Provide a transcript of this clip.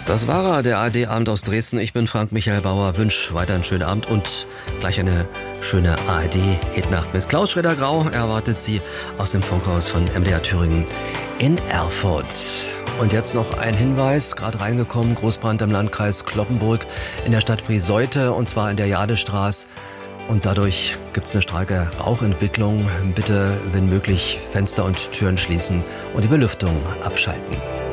Das war er, der ARD-Abend aus Dresden. Ich bin Frank Michael Bauer, wünsche weiter einen schönen Abend und gleich eine schöne ARD-Hitnacht mit Klaus Schroeder-Grau. Erwartet Sie aus dem Funkhaus von MDR Thüringen in Erfurt. Und jetzt noch ein Hinweis, gerade reingekommen, Großbrand im Landkreis Cloppenburg in der Stadt Frieseute und zwar in der Jadestraße. Und dadurch gibt es eine starke Rauchentwicklung. Bitte, wenn möglich, Fenster und Türen schließen und die Belüftung abschalten.